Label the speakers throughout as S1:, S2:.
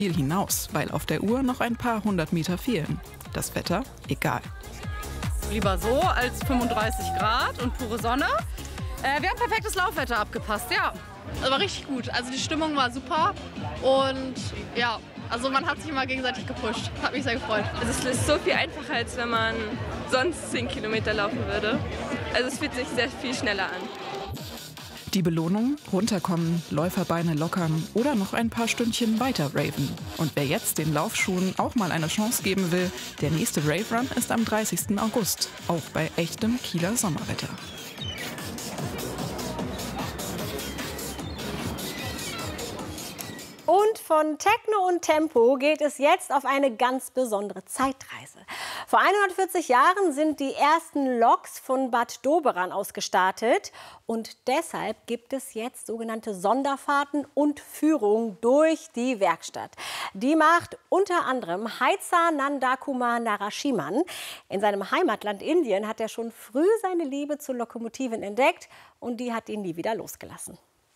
S1: Ziel hinaus, weil auf der Uhr noch ein paar 100 Meter fehlen. Das Wetter egal.
S2: Lieber so als 35 Grad und pure Sonne. Wir haben perfektes Laufwetter abgepasst, ja.
S3: Das war richtig gut. Also die Stimmung war super und ja, also man hat sich immer gegenseitig gepusht. Hat mich sehr gefreut.
S4: Also es ist so viel einfacher, als wenn man sonst 10 Kilometer laufen würde. Also es fühlt sich sehr viel schneller an.
S1: Die Belohnung? Runterkommen, Läuferbeine lockern oder noch ein paar Stündchen weiter raven. Und wer jetzt den Laufschuhen auch mal eine Chance geben will, der nächste Rave Run ist am 30. August, auch bei echtem Kieler Sommerwetter.
S5: Und von Techno und Tempo geht es jetzt auf eine ganz besondere Zeitreise. Vor 140 Jahren sind die ersten Loks von Bad Doberan aus gestartet. Und deshalb gibt es jetzt sogenannte Sonderfahrten und Führungen durch die Werkstatt. Die macht unter anderem Heizer Nandakumar Narasimhan. In seinem Heimatland Indien hat er schon früh seine Liebe zu Lokomotiven entdeckt und die hat ihn nie wieder losgelassen.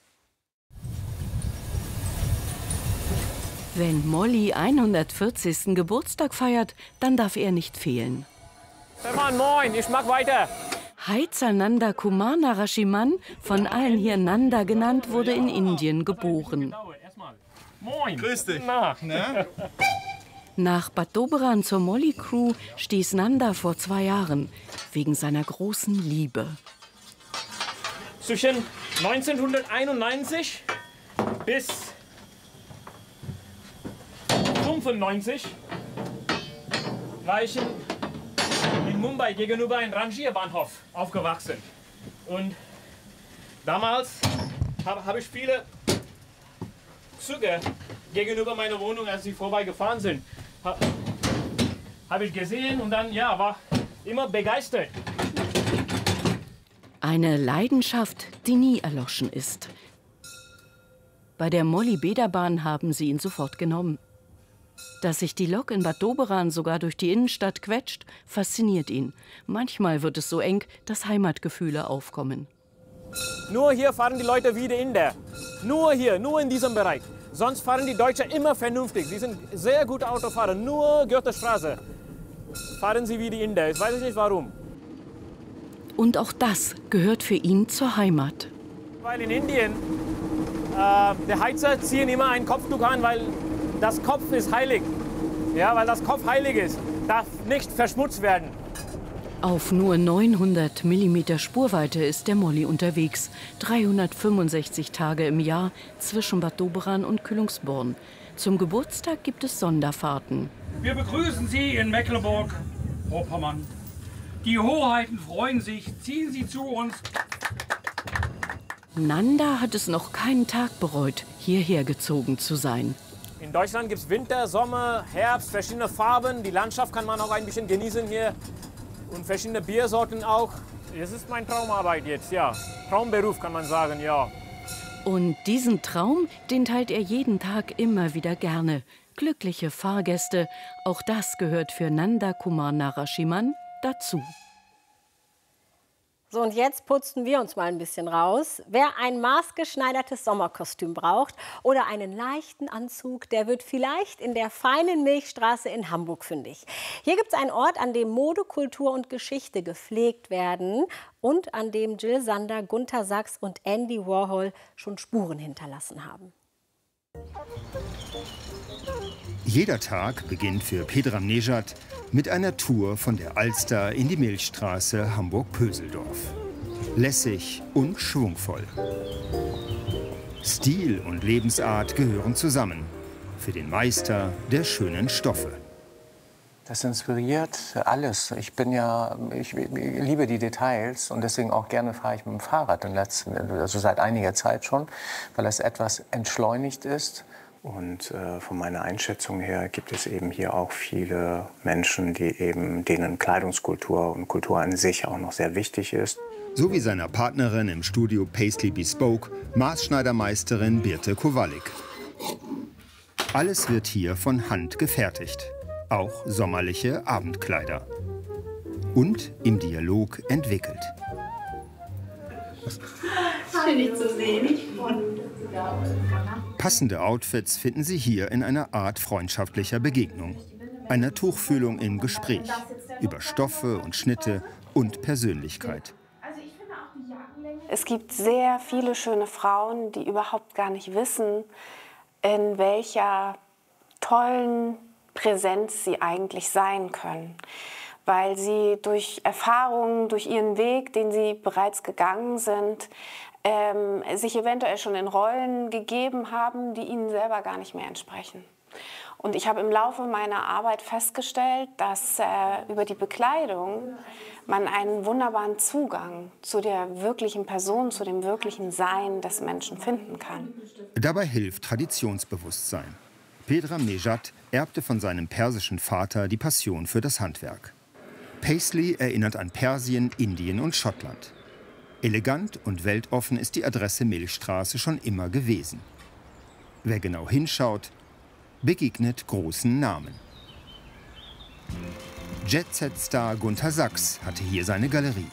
S6: Wenn Molly 140. Geburtstag feiert, dann darf er nicht fehlen.
S7: Stefan, moin, ich mag weiter.
S6: Heizer Nandakumar Narasimhan, von allen hier Nanda genannt, wurde in Indien geboren.
S7: Moin.
S8: Grüß dich.
S6: Nach Bad Doberan zur Molly Crew stieß Nanda vor 2 Jahren, wegen seiner großen Liebe.
S7: Zwischen 1991 bis 1995 war ich in Mumbai gegenüber einem Rangierbahnhof aufgewachsen. Und damals habe ich viele Züge gegenüber meiner Wohnung, als sie vorbeigefahren sind, habe ich gesehen und dann war immer begeistert.
S6: Eine Leidenschaft, die nie erloschen ist. Bei der Molly-Bäderbahn haben sie ihn sofort genommen. Dass sich die Lok in Bad Doberan sogar durch die Innenstadt quetscht, fasziniert ihn. Manchmal wird es so eng, dass Heimatgefühle aufkommen.
S7: Nur hier fahren die Leute wie die Inder. Nur hier, nur in diesem Bereich. Sonst fahren die Deutschen immer vernünftig. Sie sind sehr gute Autofahrer. Nur Goethestraße fahren sie wie die Inder. Ich weiß nicht warum.
S6: Und auch das gehört für ihn zur Heimat.
S7: Weil in Indien, der Heizer ziehen immer ein Kopftuch an, weil das Kopf ist heilig. Ja, weil das Kopf heilig ist, darf nicht verschmutzt werden.
S6: Auf nur 900 mm Spurweite ist der Molly unterwegs. 365 Tage im Jahr zwischen Bad Doberan und Kühlungsborn. Zum Geburtstag gibt es Sonderfahrten.
S9: Wir begrüßen Sie in Mecklenburg-Vorpommern. Die Hoheiten freuen sich. Ziehen Sie zu uns.
S6: Nanda hat es noch keinen Tag bereut, hierher gezogen zu sein.
S7: In Deutschland gibt es Winter, Sommer, Herbst, verschiedene Farben. Die Landschaft kann man auch ein bisschen genießen hier. Und verschiedene Biersorten auch. Das ist meine Traumarbeit jetzt, ja. Traumberuf kann man sagen, ja.
S6: Und diesen Traum, den teilt er jeden Tag immer wieder gerne. Glückliche Fahrgäste, auch das gehört für Nandakumar Narasimhan dazu.
S5: So, und jetzt putzen wir uns mal ein bisschen raus. Wer ein maßgeschneidertes Sommerkostüm braucht oder einen leichten Anzug, der wird vielleicht in der feinen Milchstraße in Hamburg fündig. Hier gibt es einen Ort, an dem Mode, Kultur und Geschichte gepflegt werden und an dem Jill Sander, Gunter Sachs und Andy Warhol schon Spuren hinterlassen haben.
S8: Jeder Tag beginnt für Pedram Nejad mit einer Tour von der Alster in die Milchstraße Hamburg-Pöseldorf. Lässig und schwungvoll. Stil und Lebensart gehören zusammen. Für den Meister der schönen Stoffe.
S10: Das inspiriert alles. Ich liebe die Details und deswegen auch gerne fahre ich mit dem Fahrrad also seit einiger Zeit schon, weil es etwas entschleunigt ist. Und von meiner Einschätzung her gibt es eben hier auch viele Menschen, denen Kleidungskultur und Kultur an sich auch noch sehr wichtig ist.
S8: So wie seiner Partnerin im Studio Paisley Bespoke, Maßschneidermeisterin Birte Kowalik. Alles wird hier von Hand gefertigt. Auch sommerliche Abendkleider. Und im Dialog entwickelt.
S11: Schön, dich zu sehen.
S8: Passende Outfits finden Sie hier in einer Art freundschaftlicher Begegnung. Einer Tuchfühlung im Gespräch über Stoffe und Schnitte und Persönlichkeit.
S11: Es gibt sehr viele schöne Frauen, die überhaupt gar nicht wissen, in welcher tollen Präsenz sie eigentlich sein können. Weil sie durch Erfahrungen, durch ihren Weg, den sie bereits gegangen sind, sich eventuell schon in Rollen gegeben haben, die ihnen selber gar nicht mehr entsprechen. Und ich habe im Laufe meiner Arbeit festgestellt, dass über die Bekleidung man einen wunderbaren Zugang zu der wirklichen Person, zu dem wirklichen Sein des Menschen finden kann.
S8: Dabei hilft Traditionsbewusstsein. Pedram Nejad erbte von seinem persischen Vater die Passion für das Handwerk. Paisley erinnert an Persien, Indien und Schottland. Elegant und weltoffen ist die Adresse Milchstraße schon immer gewesen. Wer genau hinschaut, begegnet großen Namen. Jet-Set-Star Gunter Sachs hatte hier seine Galerie.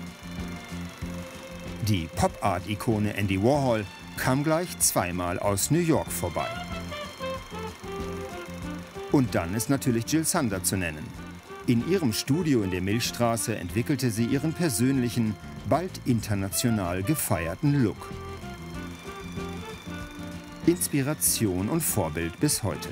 S8: Die Pop-Art-Ikone Andy Warhol kam gleich zweimal aus New York vorbei. Und dann ist natürlich Jill Sander zu nennen. In ihrem Studio in der Milchstraße entwickelte sie ihren persönlichen, bald international gefeierten Look. Inspiration und Vorbild bis heute.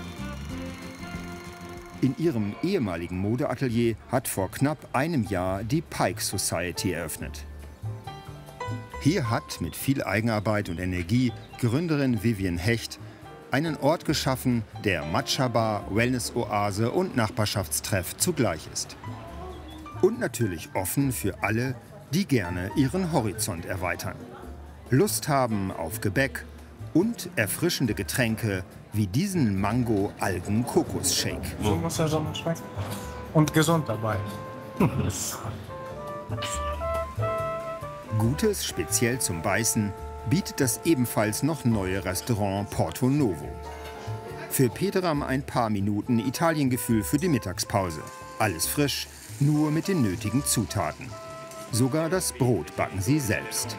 S8: In ihrem ehemaligen Modeatelier hat vor knapp einem Jahr die Pike Society eröffnet. Hier hat mit viel Eigenarbeit und Energie Gründerin Vivian Hecht einen Ort geschaffen, der Matcha-Bar, Wellness-Oase und Nachbarschaftstreff zugleich ist. Und natürlich offen für alle, die gerne ihren Horizont erweitern. Lust haben auf Gebäck und erfrischende Getränke wie diesen Mango-Algen-Kokos-Shake.
S10: So muss der Sommer schmecken. Und gesund dabei.
S8: Gutes, speziell zum Beißen, bietet das ebenfalls noch neue Restaurant Porto Novo. Für Pedram ein paar Minuten Italiengefühl für die Mittagspause. Alles frisch, nur mit den nötigen Zutaten. Sogar das Brot backen sie selbst.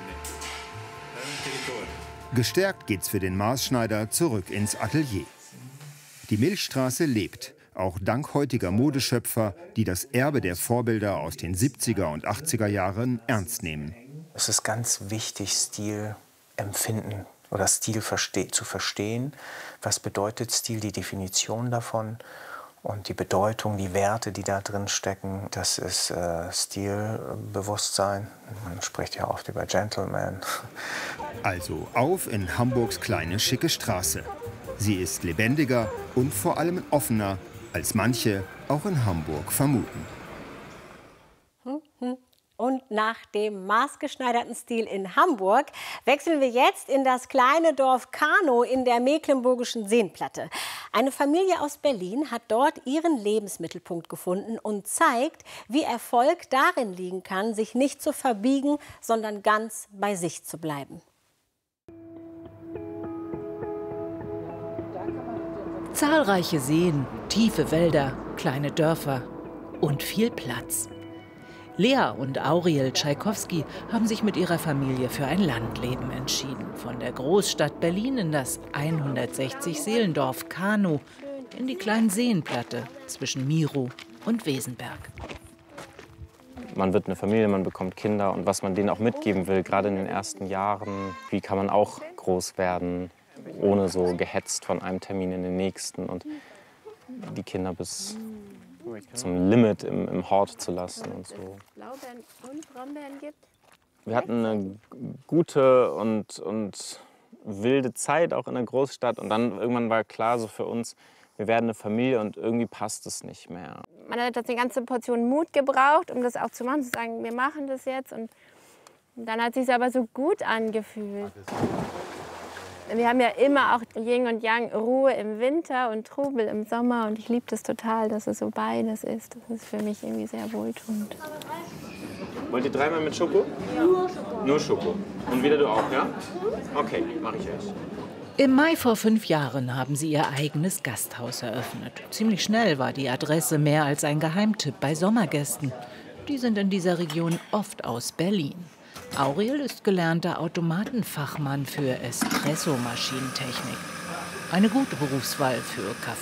S8: Gestärkt geht's für den Maßschneider zurück ins Atelier. Die Milchstraße lebt, auch dank heutiger Modeschöpfer, die das Erbe der Vorbilder aus den 70er und 80er Jahren ernst nehmen.
S10: Es ist ganz wichtig, Stil empfinden oder Stil zu verstehen. Was bedeutet Stil, die Definition davon und die Bedeutung, die Werte, die da drin stecken. Das ist Stilbewusstsein. Man spricht ja oft über Gentleman.
S8: Also auf in Hamburgs kleine, schicke Straße. Sie ist lebendiger und vor allem offener, als manche auch in Hamburg vermuten.
S5: Und nach dem maßgeschneiderten Stil in Hamburg wechseln wir jetzt in das kleine Dorf Kanow in der mecklenburgischen Seenplatte. Eine Familie aus Berlin hat dort ihren Lebensmittelpunkt gefunden und zeigt, wie Erfolg darin liegen kann, sich nicht zu verbiegen, sondern ganz bei sich zu bleiben.
S6: Zahlreiche Seen, tiefe Wälder, kleine Dörfer und viel Platz. Lea und Auriel Tschaikowski haben sich mit ihrer Familie für ein Landleben entschieden. Von der Großstadt Berlin in das 160-Seelendorf Kanow in die kleinen Seenplatte zwischen Mirow und Wesenberg.
S12: Man wird eine Familie, man bekommt Kinder und was man denen auch mitgeben will, gerade in den ersten Jahren, wie kann man auch groß werden, ohne so gehetzt von einem Termin in den nächsten und die Kinder bis zum Limit im Hort zu lassen und so.
S11: Blaubeeren und Brombeeren gibt.
S12: Wir hatten eine gute und wilde Zeit auch in der Großstadt und dann irgendwann war klar so für uns, wir werden eine Familie und irgendwie passt es nicht mehr.
S11: Man hat jetzt eine ganze Portion Mut gebraucht, um das auch zu machen, zu sagen, wir machen das jetzt. Und dann hat es sich aber so gut angefühlt. Wir haben ja immer auch Yin und Yang, Ruhe im Winter und Trubel im Sommer. Und ich liebe das total, dass es so beides ist. Das ist für mich irgendwie sehr wohltuend.
S12: Wollt ihr dreimal mit Schoko? Nur Schoko. Nur Schoko. Und wieder du auch, ja? Okay, mache ich euch.
S6: Im Mai vor 5 Jahren haben sie ihr eigenes Gasthaus eröffnet. Ziemlich schnell war die Adresse mehr als ein Geheimtipp bei Sommergästen. Die sind in dieser Region oft aus Berlin.
S13: Auriel ist gelernter Automatenfachmann für Espresso-Maschinentechnik. Eine gute Berufswahl für